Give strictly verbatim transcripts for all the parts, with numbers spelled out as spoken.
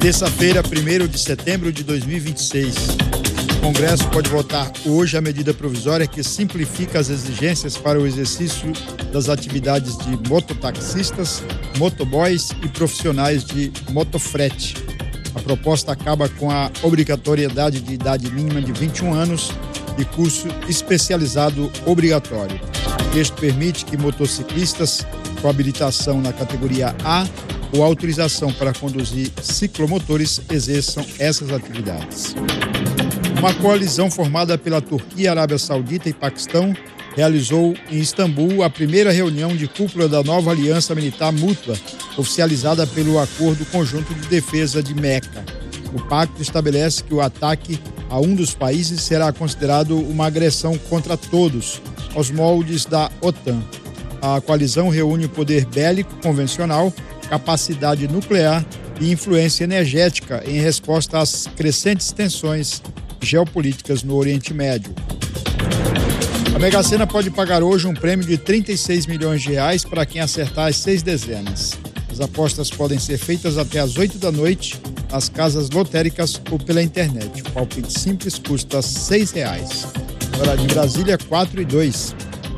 Terça-feira, primeiro de setembro de dois mil e vinte e seis. O Congresso pode votar hoje a medida provisória que simplifica as exigências para o exercício das atividades de mototaxistas, motoboys e profissionais de motofrete. A proposta acaba com a obrigatoriedade de idade mínima de vinte e um anos e curso especializado obrigatório. Este permite que motociclistas com habilitação na categoria A ou autorização para conduzir ciclomotores exerçam essas atividades. Uma coalizão formada pela Turquia, Arábia Saudita e Paquistão realizou em Istambul a primeira reunião de cúpula da nova aliança militar mútua, oficializada pelo Acordo Conjunto de Defesa de Meca. O pacto estabelece que o ataque a um dos países será considerado uma agressão contra todos, aos moldes da OTAN. A coalizão reúne o poder bélico convencional, capacidade nuclear e influência energética em resposta às crescentes tensões geopolíticas no Oriente Médio. A Mega Sena pode pagar hoje um prêmio de trinta e seis milhões de reais para quem acertar as seis dezenas. As apostas podem ser feitas até às oito da noite nas casas lotéricas ou pela internet. O palpite simples custa seis reais. Hora de Brasília, quatro e dois.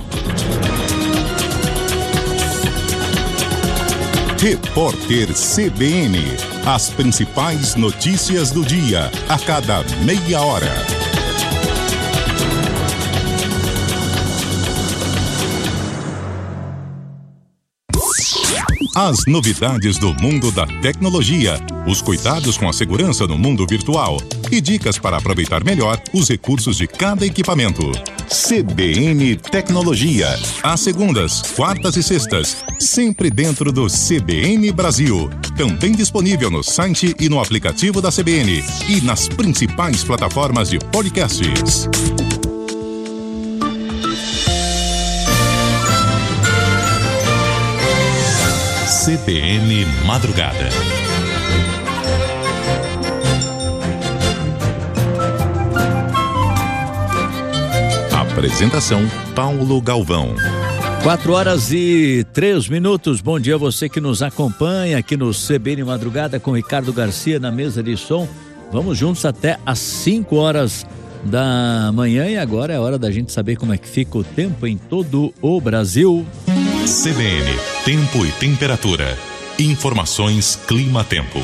Repórter C B N. As principais notícias do dia, a cada meia hora. As novidades do mundo da tecnologia, os cuidados com a segurança no mundo virtual e dicas para aproveitar melhor os recursos de cada equipamento. C B N Tecnologia, às segundas, quartas e sextas, sempre dentro do C B N Brasil. Também disponível no site e no aplicativo da C B N e nas principais plataformas de podcasts. C B N Madrugada. Apresentação Paulo Galvão. Quatro horas e três minutos. Bom dia a você que nos acompanha aqui no C B N Madrugada com Ricardo Garcia na mesa de som. Vamos juntos até às cinco horas da manhã e agora é hora da gente saber como é que fica o tempo em todo o Brasil. C B N, tempo e temperatura. Informações Clima-Tempo.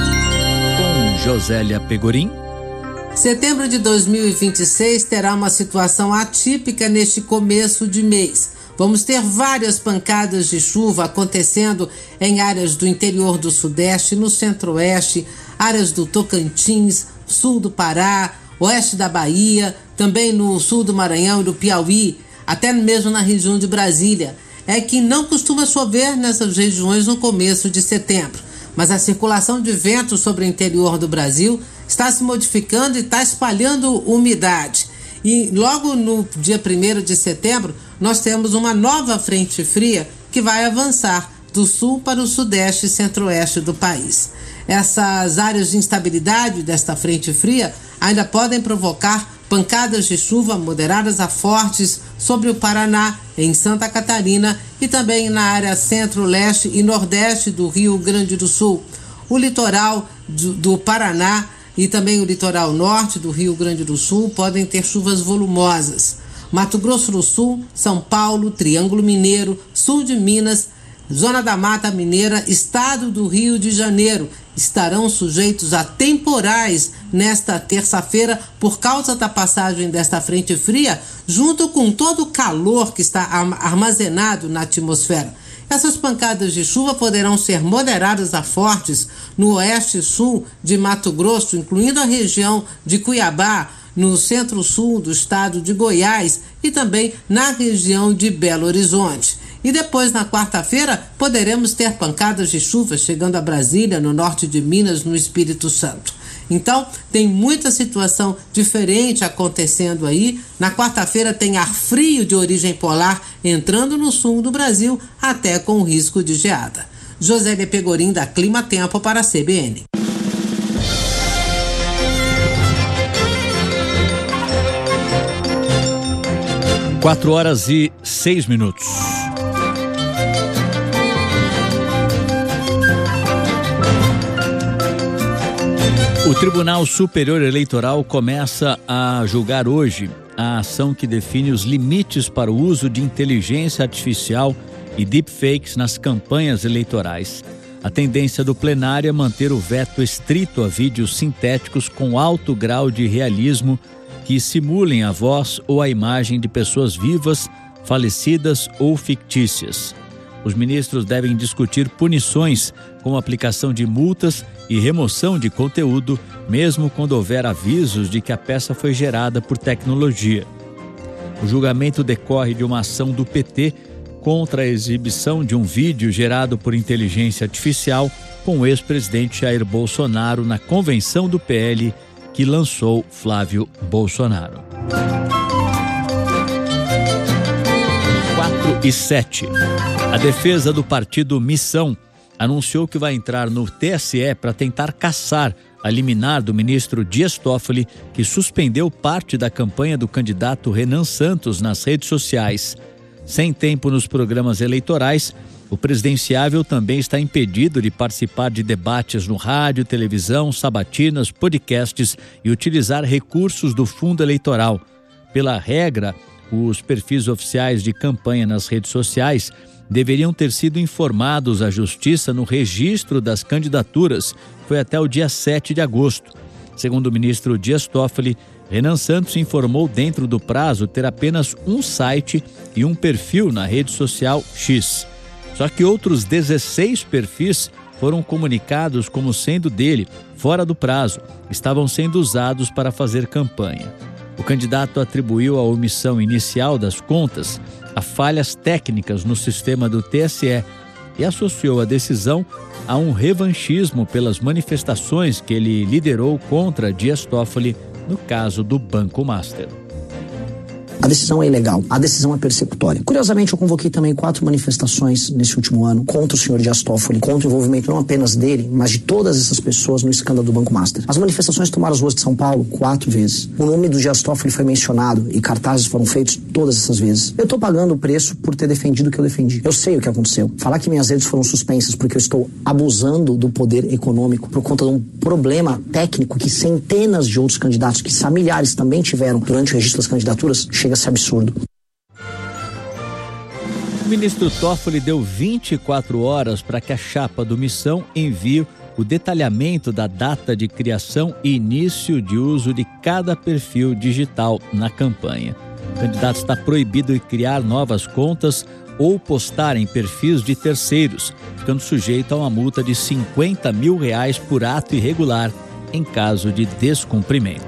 Com Josélia Pegorim. Setembro de dois mil e vinte e seis terá uma situação atípica neste começo de mês. Vamos ter várias pancadas de chuva acontecendo em áreas do interior do Sudeste, no Centro-Oeste, áreas do Tocantins, sul do Pará, oeste da Bahia, também no sul do Maranhão e do Piauí, até mesmo na região de Brasília. É que não costuma chover nessas regiões no começo de setembro, mas a circulação de vento sobre o interior do Brasil está se modificando e está espalhando umidade. E logo no dia primeiro de setembro, nós temos uma nova frente fria que vai avançar do sul para o sudeste e centro-oeste do país. Essas áreas de instabilidade desta frente fria ainda podem provocar pancadas de chuva moderadas a fortes sobre o Paraná, em Santa Catarina e também na área centro-leste e nordeste do Rio Grande do Sul. O litoral do, do Paraná e também o litoral norte do Rio Grande do Sul podem ter chuvas volumosas. Mato Grosso do Sul, São Paulo, Triângulo Mineiro, sul de Minas, Zona da Mata Mineira, estado do Rio de Janeiro, estarão sujeitos a temporais nesta terça-feira por causa da passagem desta frente fria, junto com todo o calor que está armazenado na atmosfera. Essas pancadas de chuva poderão ser moderadas a fortes no oeste e sul de Mato Grosso, incluindo a região de Cuiabá, no centro-sul do estado de Goiás e também na região de Belo Horizonte. E depois, na quarta-feira, poderemos ter pancadas de chuva chegando a Brasília, no norte de Minas, no Espírito Santo. Então, tem muita situação diferente acontecendo aí. Na quarta-feira tem ar frio de origem polar entrando no sul do Brasil, até com risco de geada. Josélia Pegorim, da Clima Tempo, para a C B N. Quatro horas e seis minutos. O Tribunal Superior Eleitoral começa a julgar hoje a ação que define os limites para o uso de inteligência artificial e deepfakes nas campanhas eleitorais. A tendência do plenário é manter o veto estrito a vídeos sintéticos com alto grau de realismo que simulem a voz ou a imagem de pessoas vivas, falecidas ou fictícias. Os ministros devem discutir punições, como aplicação de multas e remoção de conteúdo, mesmo quando houver avisos de que a peça foi gerada por tecnologia. O julgamento decorre de uma ação do P T contra a exibição de um vídeo gerado por inteligência artificial com o ex-presidente Jair Bolsonaro na convenção do P L que lançou Flávio Bolsonaro. quatro e sete. A defesa do partido Missão anunciou que vai entrar no T S E para tentar cassar a liminar do ministro Dias Toffoli, que suspendeu parte da campanha do candidato Renan Santos nas redes sociais. Sem tempo nos programas eleitorais, o presidenciável também está impedido de participar de debates no rádio, televisão, sabatinas, podcasts e utilizar recursos do fundo eleitoral. Pela regra, os perfis oficiais de campanha nas redes sociais deveriam ter sido informados à Justiça no registro das candidaturas, foi até o dia sete de agosto. Segundo o ministro Dias Toffoli, Renan Santos informou dentro do prazo ter apenas um site e um perfil na rede social X. Só que outros dezesseis perfis foram comunicados como sendo dele, fora do prazo, estavam sendo usados para fazer campanha. O candidato atribuiu a omissão inicial das contas a falhas técnicas no sistema do T S E e associou a decisão a um revanchismo pelas manifestações que ele liderou contra Dias Toffoli no caso do Banco Master. A decisão é ilegal, a decisão é persecutória. Curiosamente, eu convoquei também quatro manifestações nesse último ano contra o senhor Dias Toffoli, contra o envolvimento não apenas dele, mas de todas essas pessoas no escândalo do Banco Master. As manifestações tomaram as ruas de São Paulo quatro vezes. O nome do Dias Toffoli foi mencionado e cartazes foram feitos todas essas vezes. Eu tô pagando o preço por ter defendido o que eu defendi. Eu sei o que aconteceu. Falar que minhas redes foram suspensas porque eu estou abusando do poder econômico por conta de um problema técnico que centenas de outros candidatos, que milhares também tiveram durante o registro das candidaturas, chega a ser absurdo. O ministro Toffoli deu vinte e quatro horas para que a chapa do Missão envie o detalhamento da data de criação e início de uso de cada perfil digital na campanha. O candidato está proibido de criar novas contas ou postar em perfis de terceiros, ficando sujeito a uma multa de cinquenta mil reais por ato irregular em caso de descumprimento.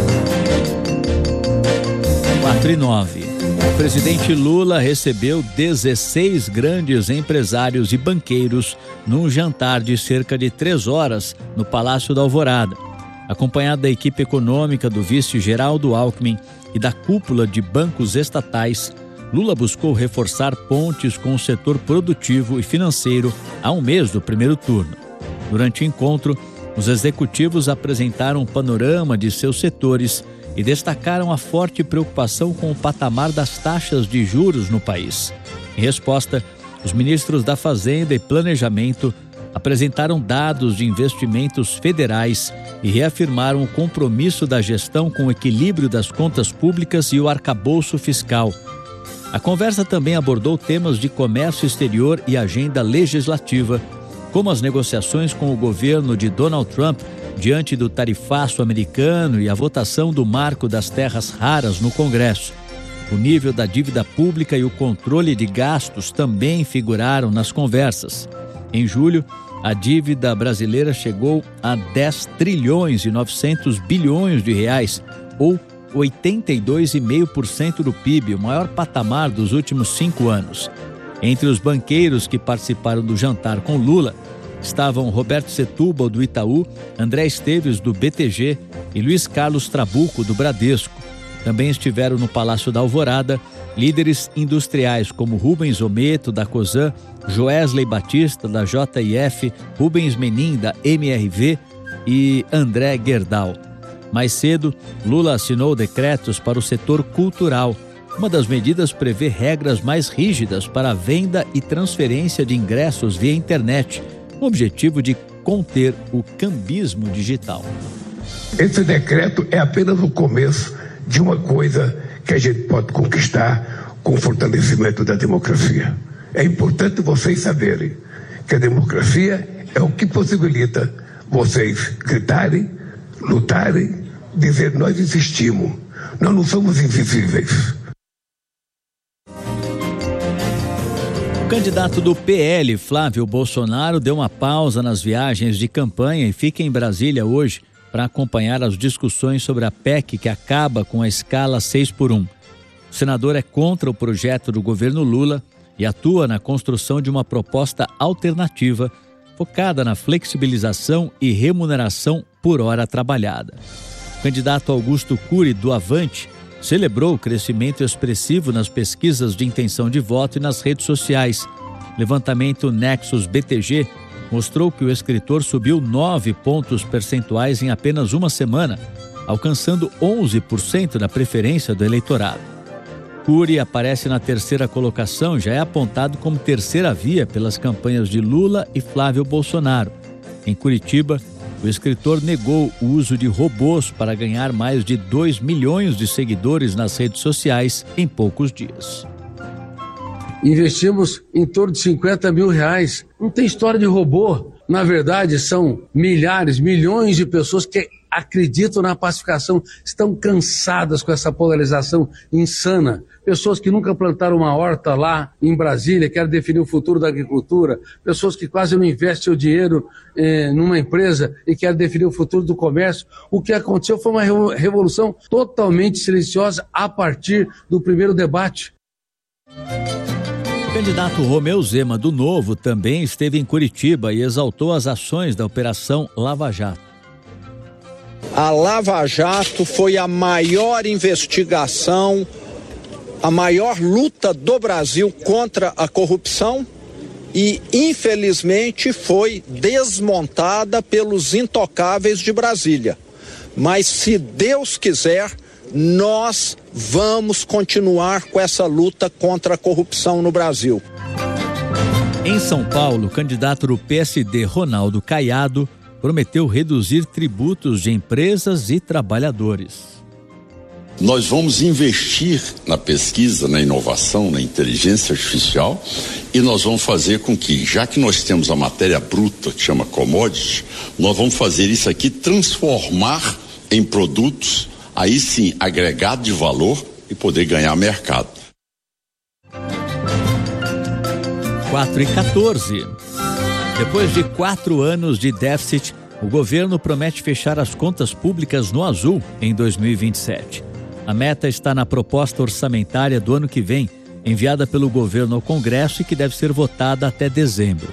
quatro e nove. O presidente Lula recebeu dezesseis grandes empresários e banqueiros num jantar de cerca de três horas no Palácio da Alvorada. Acompanhado da equipe econômica do vice Geraldo Alckmin e da cúpula de bancos estatais, Lula buscou reforçar pontes com o setor produtivo e financeiro há um mês do primeiro turno. Durante o encontro, os executivos apresentaram um panorama de seus setores e destacaram a forte preocupação com o patamar das taxas de juros no país. Em resposta, os ministros da Fazenda e Planejamento apresentaram dados de investimentos federais e reafirmaram o compromisso da gestão com o equilíbrio das contas públicas e o arcabouço fiscal. A conversa também abordou temas de comércio exterior e agenda legislativa, como as negociações com o governo de Donald Trump diante do tarifaço americano e a votação do marco das terras raras no Congresso. O nível da dívida pública e o controle de gastos também figuraram nas conversas. Em julho, a dívida brasileira chegou a dez trilhões e novecentos bilhões de reais, ou oitenta e dois vírgula cinco por cento do P I B, o maior patamar dos últimos cinco anos. Entre os banqueiros que participaram do jantar com Lula estavam Roberto Setúbal, do Itaú, André Esteves, do B T G e Luiz Carlos Trabuco, do Bradesco. Também estiveram no Palácio da Alvorada líderes industriais como Rubens Ometo, da Cosan, Joesley Batista, da J I F, Rubens Menin, da M R V e André Gerdau. Mais cedo, Lula assinou decretos para o setor cultural. Uma das medidas prevê regras mais rígidas para a venda e transferência de ingressos via internet, com o objetivo de conter o cambismo digital. Esse decreto é apenas o começo de uma coisa que a gente pode conquistar com o fortalecimento da democracia. É importante vocês saberem que a democracia é o que possibilita vocês gritarem, lutarem, dizer nós existimos, nós não somos invisíveis. O candidato do P L, Flávio Bolsonaro, deu uma pausa nas viagens de campanha e fica em Brasília hoje para acompanhar as discussões sobre a P E C que acaba com a escala seis por um. O senador é contra o projeto do governo Lula e atua na construção de uma proposta alternativa focada na flexibilização e remuneração por hora trabalhada. O candidato Augusto Cury, do Avante, celebrou o crescimento expressivo nas pesquisas de intenção de voto e nas redes sociais. Levantamento Nexus B T G mostrou que o escritor subiu nove pontos percentuais em apenas uma semana, alcançando onze por cento da preferência do eleitorado. Cury aparece na terceira colocação, já é apontado como terceira via pelas campanhas de Lula e Flávio Bolsonaro. Em Curitiba, o escritor negou o uso de robôs para ganhar mais de dois milhões de seguidores nas redes sociais em poucos dias. Investimos em torno de cinquenta mil reais. Não tem história de robô. Na verdade, são milhares, milhões de pessoas que acreditam na pacificação, estão cansadas com essa polarização insana. Pessoas que nunca plantaram uma horta lá em Brasília, querem definir o futuro da agricultura. Pessoas que quase não investem o dinheiro eh, numa empresa e querem definir o futuro do comércio. O que aconteceu foi uma revolução totalmente silenciosa a partir do primeiro debate. O candidato Romeu Zema, do Novo, também esteve em Curitiba e exaltou as ações da Operação Lava Jato. A Lava Jato foi a maior investigação, a maior luta do Brasil contra a corrupção e, infelizmente, foi desmontada pelos intocáveis de Brasília. Mas, se Deus quiser, nós vamos continuar com essa luta contra a corrupção no Brasil. Em São Paulo, o candidato do P S D, Ronaldo Caiado, prometeu reduzir tributos de empresas e trabalhadores. Nós vamos investir na pesquisa, na inovação, na inteligência artificial e nós vamos fazer com que, já que nós temos a matéria bruta, que chama commodity, nós vamos fazer isso aqui transformar em produtos, aí sim, agregado de valor e poder ganhar mercado. quatro e quatorze. Depois de quatro anos de déficit, o governo promete fechar as contas públicas no azul em dois mil e vinte e sete. A meta está na proposta orçamentária do ano que vem, enviada pelo governo ao Congresso e que deve ser votada até dezembro.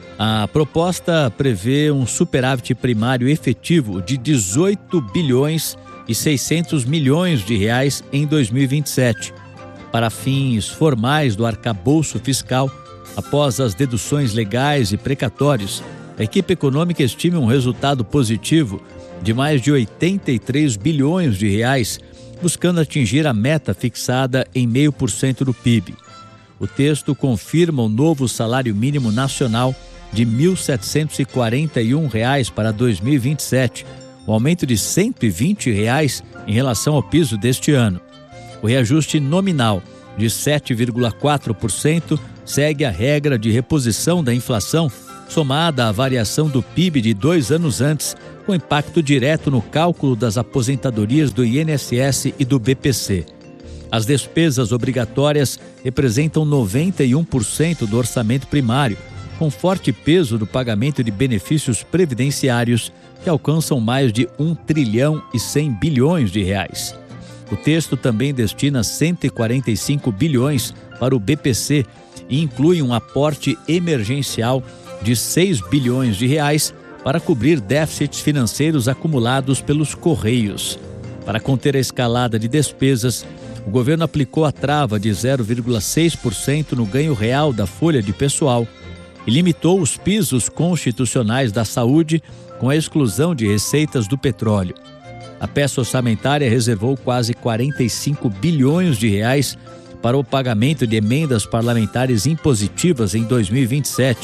A proposta prevê um superávit primário efetivo de dezoito bilhões e seiscentos milhões de reais em dois mil e vinte e sete. Para fins formais do arcabouço fiscal, após as deduções legais e precatórios, a equipe econômica estima um resultado positivo de mais de oitenta e três bilhões de reais, buscando atingir a meta fixada em zero vírgula cinco por cento do P I B. O texto confirma o novo salário mínimo nacional de mil setecentos e quarenta e um reais para dois mil e vinte e sete, um aumento de cento e vinte reais em relação ao piso deste ano. O reajuste nominal de sete vírgula quatro por cento segue a regra de reposição da inflação, somada à variação do P I B de dois anos antes, com impacto direto no cálculo das aposentadorias do I N S S e do B P C. As despesas obrigatórias representam noventa e um por cento do orçamento primário, com forte peso do pagamento de benefícios previdenciários, que alcançam mais de um trilhão e cem bilhões de reais. O texto também destina cento e quarenta e cinco bilhões para o B P C e inclui um aporte emergencial de seis bilhões de reais para cobrir déficits financeiros acumulados pelos Correios. Para conter a escalada de despesas, o governo aplicou a trava de zero vírgula seis por cento no ganho real da folha de pessoal e limitou os pisos constitucionais da saúde com a exclusão de receitas do petróleo. A peça orçamentária reservou quase quarenta e cinco bilhões de reais para o pagamento de emendas parlamentares impositivas em dois mil e vinte e sete,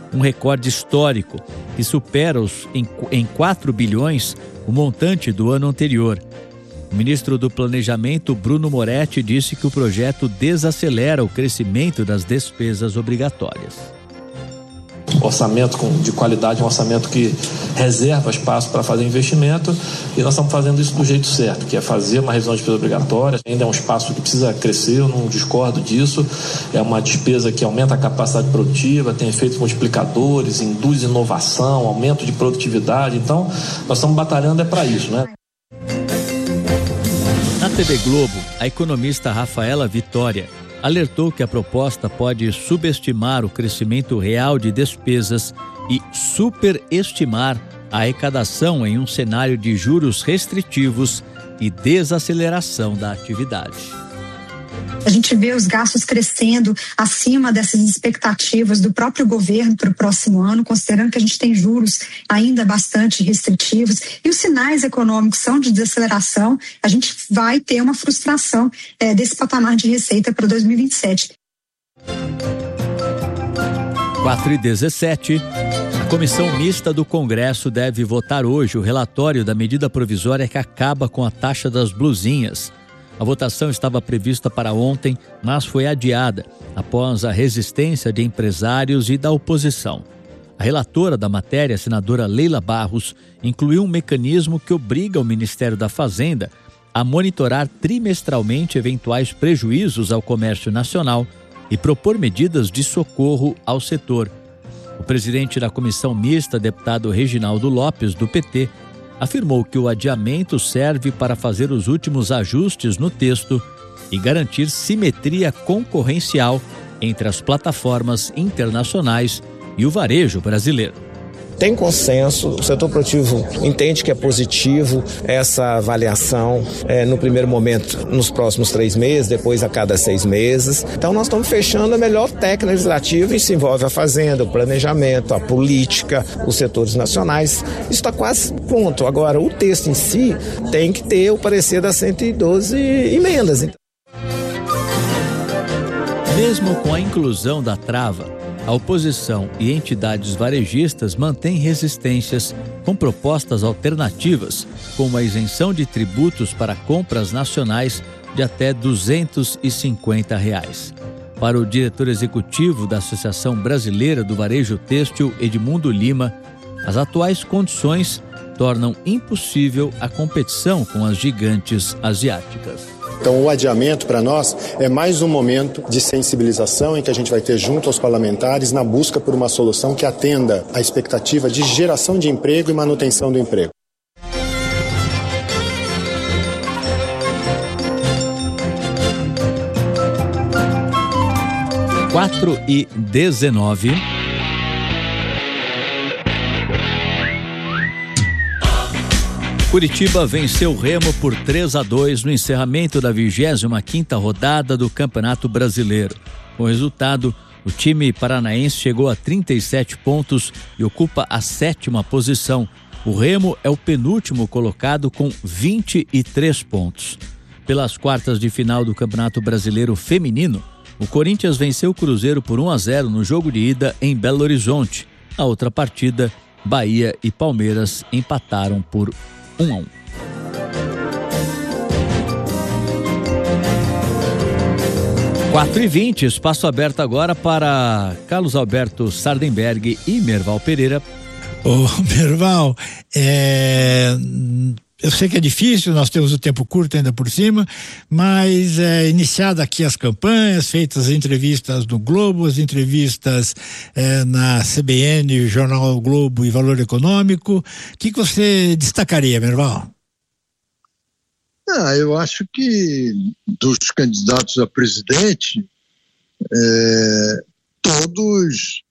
um recorde histórico que supera os, em, em quatro bilhões o montante do ano anterior. O ministro do Planejamento, Bruno Moretti, disse que o projeto desacelera o crescimento das despesas obrigatórias. Orçamento de qualidade, um orçamento que reserva espaço para fazer investimento, e nós estamos fazendo isso do jeito certo, que é fazer uma revisão de despesa obrigatória. Ainda é um espaço que precisa crescer, eu não discordo disso. É uma despesa que aumenta a capacidade produtiva, tem efeitos multiplicadores, induz inovação, aumento de produtividade. Então, nós estamos batalhando é para isso, né? Na T V Globo, a economista Rafaela Vitória alertou que a proposta pode subestimar o crescimento real de despesas e superestimar a arrecadação em um cenário de juros restritivos e desaceleração da atividade. A gente vê os gastos crescendo acima dessas expectativas do próprio governo para o próximo ano, considerando que a gente tem juros ainda bastante restritivos e os sinais econômicos são de desaceleração. A gente vai ter uma frustração é, desse patamar de receita para dois mil e vinte e sete. quatro e dezessete. A Comissão Mista do Congresso deve votar hoje o relatório da medida provisória que acaba com a taxa das blusinhas. A votação estava prevista para ontem, mas foi adiada após a resistência de empresários e da oposição. A relatora da matéria, a senadora Leila Barros, incluiu um mecanismo que obriga o Ministério da Fazenda a monitorar trimestralmente eventuais prejuízos ao comércio nacional e propor medidas de socorro ao setor. O presidente da Comissão Mista, deputado Reginaldo Lopes, do P T, afirmou que o adiamento serve para fazer os últimos ajustes no texto e garantir simetria concorrencial entre as plataformas internacionais e o varejo brasileiro. Tem consenso, o setor produtivo entende que é positivo essa avaliação é, no primeiro momento nos próximos três meses, depois a cada seis meses. Então nós estamos fechando a melhor técnica legislativa, e isso envolve a fazenda, o planejamento, a política, os setores nacionais. Isso está quase pronto. Agora, o texto em si tem que ter o parecer das cento e doze emendas. Mesmo com a inclusão da trava, a oposição e entidades varejistas mantêm resistências com propostas alternativas, como a isenção de tributos para compras nacionais de até duzentos e cinquenta reais. Para o diretor executivo da Associação Brasileira do Varejo Têxtil, Edmundo Lima, as atuais condições tornam impossível a competição com as gigantes asiáticas. Então, o adiamento para nós é mais um momento de sensibilização em que a gente vai ter junto aos parlamentares na busca por uma solução que atenda à expectativa de geração de emprego e manutenção do emprego. quatro e dezenove. Curitiba venceu o Remo por três a dois no encerramento da vigésima quinta rodada do Campeonato Brasileiro. Com o resultado, o time paranaense chegou a trinta e sete pontos e ocupa a sétima posição. O Remo é o penúltimo colocado com vinte e três pontos. Pelas quartas de final do Campeonato Brasileiro Feminino, o Corinthians venceu o Cruzeiro por um a zero no jogo de ida em Belo Horizonte. Na outra partida, Bahia e Palmeiras empataram por um a um. quatro e vinte, espaço aberto agora para Carlos Alberto Sardenberg e Merval Pereira. Ô, Merval, é... eu sei que é difícil, nós temos o tempo curto ainda por cima, mas é, iniciada aqui as campanhas, feitas as entrevistas no Globo, as entrevistas é, na C B N, Jornal Globo e Valor Econômico, o que, que você destacaria, Merval? Ah, eu acho que dos candidatos a presidente, é, todos,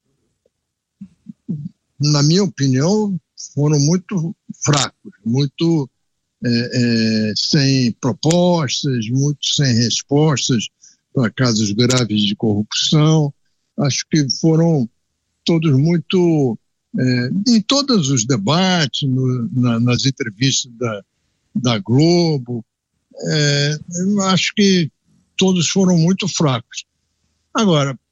na minha opinião, foram muito fracos, muito é, é, sem propostas, muito sem respostas para casos graves de corrupção. Acho que foram todos muito, é, em todos os debates, no, na, nas entrevistas da, da Globo, é, eu acho que todos foram muito fracos. Agora,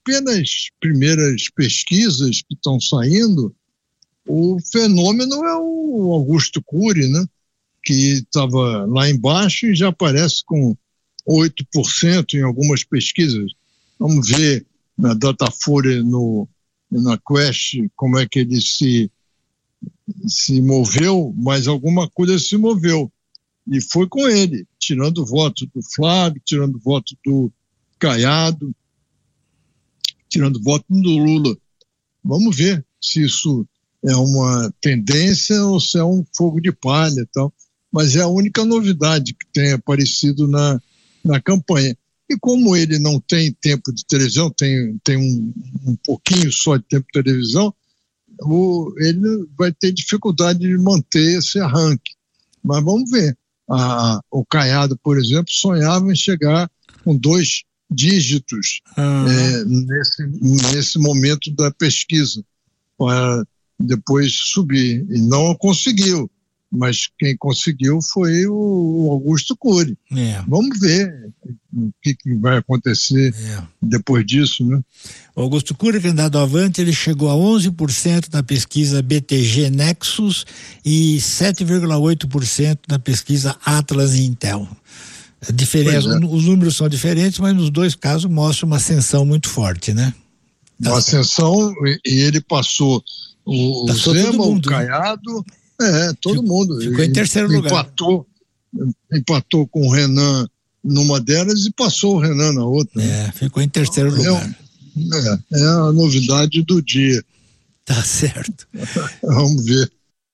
pelas primeiras pesquisas que estão saindo, o fenômeno é o Augusto Cury, né? Que estava lá embaixo e já aparece com oito por cento em algumas pesquisas. Vamos ver na Datafolha, no, na Quest, como é que ele se, se moveu, mas alguma coisa se moveu. E foi com ele, tirando o voto do Flávio, tirando o voto do Caiado, tirando o voto do Lula. Vamos ver se isso é uma tendência ou se é um fogo de palha e tal. Mas é a única novidade que tem aparecido na, na campanha. E como ele não tem tempo de televisão, tem, tem um, um pouquinho só de tempo de televisão, o, ele vai ter dificuldade de manter esse arranque. Mas vamos ver. A, o Caiado, por exemplo, sonhava em chegar com dois dígitos uhum. é, nesse, nesse momento da pesquisa, para depois subir. E não conseguiu. Mas quem conseguiu foi o Augusto Cury. É. Vamos ver o que, que vai acontecer é. depois disso, né? O Augusto Cury, candidato Avante, ele chegou a onze por cento na pesquisa B T G Nexus e sete vírgula oito por cento na pesquisa Atlas Intel. A diferença, é. Os números são diferentes, mas nos dois casos mostra uma ascensão muito forte, né? Uma ascensão, e ele passou o, passou o Zema, mundo, o Caiado... É, todo ficou, mundo. Ficou em terceiro empatou, lugar. Empatou com o Renan numa delas e passou o Renan na outra. É, ficou em terceiro é, lugar. É, é a novidade do dia. Tá certo. Vamos ver.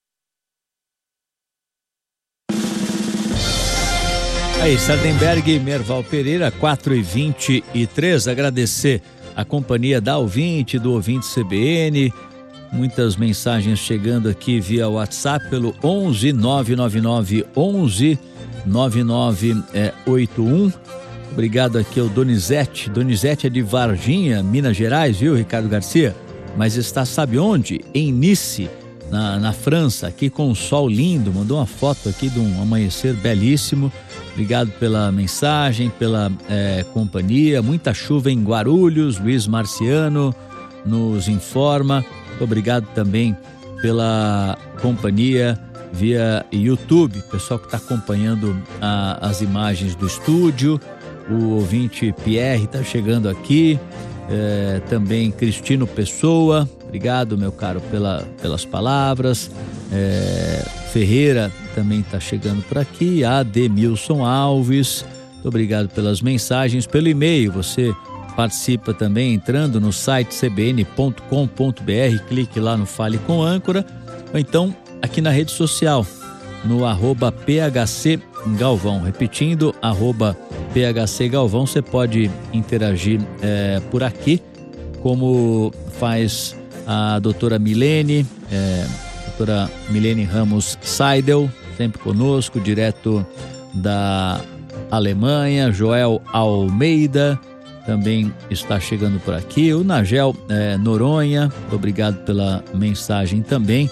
Aí, Sardenberg e Merval Pereira, quatro e vinte e três. Agradecer a companhia da ouvinte, do ouvinte C B N. Muitas mensagens chegando aqui via WhatsApp pelo onze nove nove nove onze nove nove oito um. Obrigado aqui ao Donizete. Donizete é de Varginha, Minas Gerais, viu, Ricardo Garcia? Mas está, sabe onde? Em Nice, na, na França, aqui com um sol lindo. Mandou uma foto aqui de um amanhecer belíssimo. Obrigado pela mensagem, pela é, companhia. Muita chuva em Guarulhos, Luiz Marciano nos informa. Obrigado também pela companhia via YouTube, pessoal que está acompanhando a, as imagens do estúdio. O ouvinte Pierre está chegando aqui, é, também Cristino Pessoa, obrigado, meu caro, pela, pelas palavras. É, Ferreira também está chegando por aqui, Ademilson Alves, muito obrigado pelas mensagens, pelo e-mail. Você participa também entrando no site c b n ponto com ponto b r, clique lá no Fale com Âncora, ou então aqui na rede social, no arroba P H C Galvão. Repetindo, arroba P H C Galvão, você pode interagir é, por aqui, como faz a doutora Milene, é, doutora Milene Ramos Seidel, sempre conosco, direto da Alemanha. Joel Almeida também está chegando por aqui. O Nagel é, Noronha, obrigado pela mensagem também.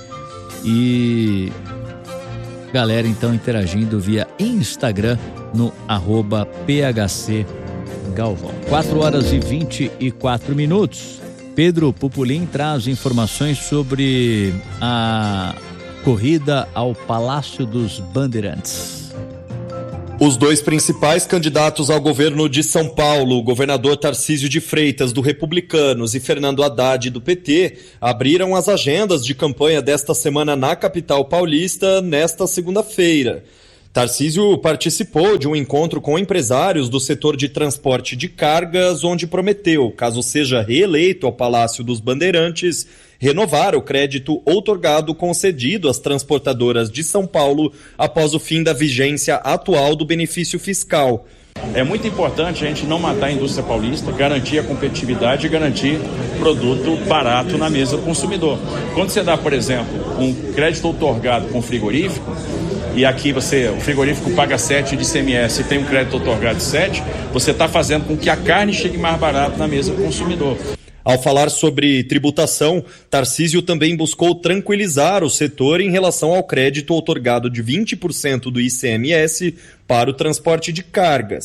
E galera então interagindo via Instagram no arroba P H C Galvão. quatro horas e vinte e quatro minutos. Pedro Pupulim traz informações sobre a corrida ao Palácio dos Bandeirantes. Os dois principais candidatos ao governo de São Paulo, o governador Tarcísio de Freitas, do Republicanos, e Fernando Haddad, do P T, abriram as agendas de campanha desta semana na capital paulista, nesta segunda-feira. Tarcísio participou de um encontro com empresários do setor de transporte de cargas, onde prometeu, caso seja reeleito ao Palácio dos Bandeirantes, renovar o crédito outorgado concedido às transportadoras de São Paulo após o fim da vigência atual do benefício fiscal. É muito importante a gente não matar a indústria paulista, garantir a competitividade e garantir produto barato na mesa do consumidor. Quando você dá, por exemplo, um crédito outorgado com frigorífico, e aqui você, o frigorífico paga sete de I C M S e tem um crédito outorgado de sete, você está fazendo com que a carne chegue mais barato na mesa do consumidor. Ao falar sobre tributação, Tarcísio também buscou tranquilizar o setor em relação ao crédito outorgado de vinte por cento do I C M S para o transporte de cargas.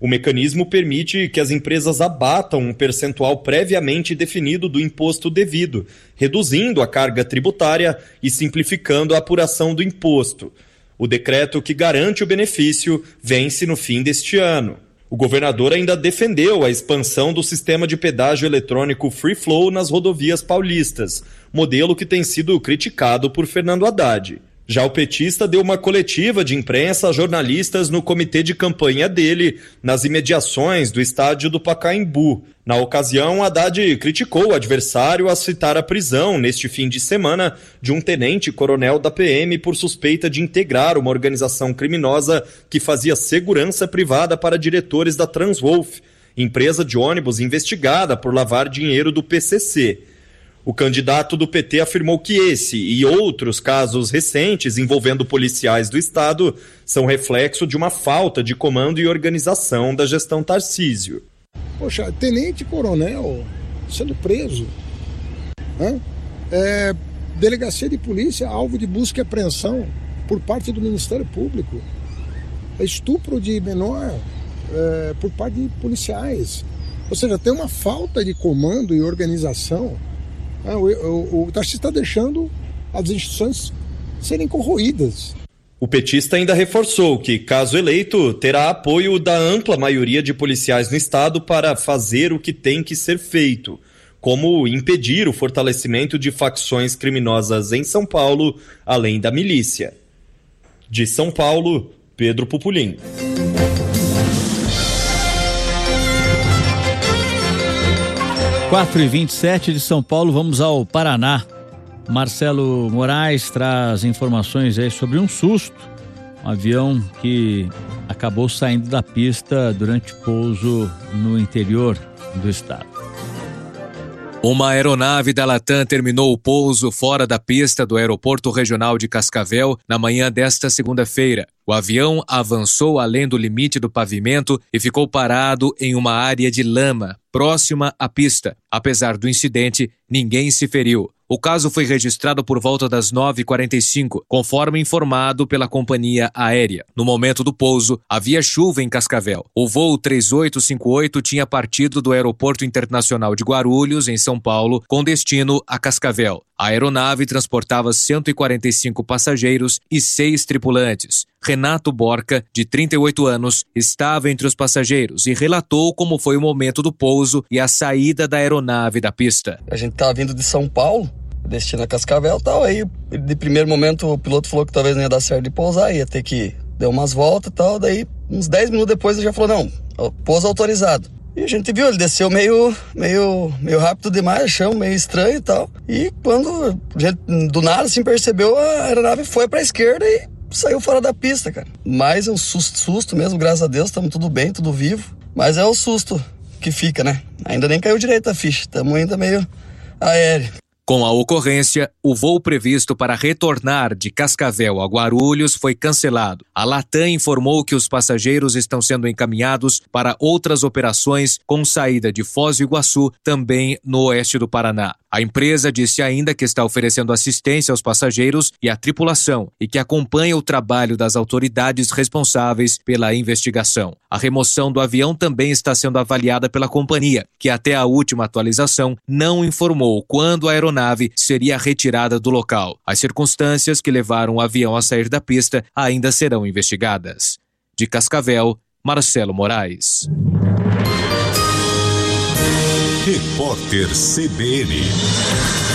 O mecanismo permite que as empresas abatam um percentual previamente definido do imposto devido, reduzindo a carga tributária e simplificando a apuração do imposto. O decreto que garante o benefício vence no fim deste ano. O governador ainda defendeu a expansão do sistema de pedágio eletrônico Free Flow nas rodovias paulistas, modelo que tem sido criticado por Fernando Haddad. Já o petista deu uma coletiva de imprensa a jornalistas no comitê de campanha dele, nas imediações do estádio do Pacaembu. Na ocasião, Haddad criticou o adversário a citar a prisão, neste fim de semana, de um tenente-coronel da P M por suspeita de integrar uma organização criminosa que fazia segurança privada para diretores da Transwolf, empresa de ônibus investigada por lavar dinheiro do P C C. O candidato do P T afirmou que esse e outros casos recentes envolvendo policiais do Estado são reflexo de uma falta de comando e organização da gestão Tarcísio. Poxa, tenente-coronel sendo preso, né? É, delegacia de polícia, alvo de busca e apreensão por parte do Ministério Público, é estupro de menor é, por parte de policiais. Ou seja, tem uma falta de comando e organização. Ah, o, o, o Tarcísio está deixando as instituições serem corroídas. O petista ainda reforçou que, caso eleito, terá apoio da ampla maioria de policiais no estado para fazer o que tem que ser feito, como impedir o fortalecimento de facções criminosas em São Paulo, além da milícia. De São Paulo, Pedro Pupulim. quatro e vinte e sete de São Paulo, vamos ao Paraná. Marcelo Moraes traz informações aí sobre um susto. Um avião que acabou saindo da pista durante pouso no interior do estado. Uma aeronave da Latam terminou o pouso fora da pista do Aeroporto Regional de Cascavel na manhã desta segunda-feira. O avião avançou além do limite do pavimento e ficou parado em uma área de lama, próxima à pista. Apesar do incidente, ninguém se feriu. O caso foi registrado por volta das nove e quarenta e cinco, conforme informado pela companhia aérea. No momento do pouso, havia chuva em Cascavel. O voo três oito cinco oito tinha partido do Aeroporto Internacional de Guarulhos, em São Paulo, com destino a Cascavel. A aeronave transportava cento e quarenta e cinco passageiros e seis tripulantes. Renato Borca, de trinta e oito anos, estava entre os passageiros e relatou como foi o momento do pouso e a saída da aeronave da pista. A gente estava vindo de São Paulo, destino a Cascavel e tal, aí de primeiro momento o piloto falou que talvez não ia dar certo de pousar, ia ter que dar umas voltas e tal, daí uns dez minutos depois ele já falou, não, pouso autorizado. E a gente viu, ele desceu meio, meio, meio rápido demais, chão meio estranho e tal, e quando a gente, do nada assim percebeu, a aeronave foi para a esquerda e saiu fora da pista, cara. Mas é um susto, susto mesmo, graças a Deus, estamos tudo bem, tudo vivo, mas é o susto que fica, né? Ainda nem caiu direito a ficha, estamos ainda meio aéreo. Com a ocorrência, o voo previsto para retornar de Cascavel a Guarulhos foi cancelado. A Latam informou que os passageiros estão sendo encaminhados para outras operações com saída de Foz do Iguaçu, também no oeste do Paraná. A empresa disse ainda que está oferecendo assistência aos passageiros e à tripulação e que acompanha o trabalho das autoridades responsáveis pela investigação. A remoção do avião também está sendo avaliada pela companhia, que até a última atualização não informou quando a aeronave seria retirada do local. As circunstâncias que levaram o avião a sair da pista ainda serão investigadas. De Cascavel, Marcelo Moraes. Repórter C B N.